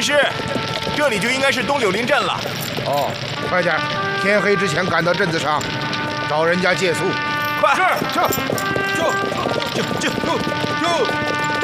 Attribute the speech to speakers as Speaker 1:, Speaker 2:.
Speaker 1: 师，这里就应该是东柳林镇了。
Speaker 2: 哦，快点，天黑之前赶到镇子上，找人家借宿。
Speaker 1: 快！
Speaker 2: 是。
Speaker 3: 就。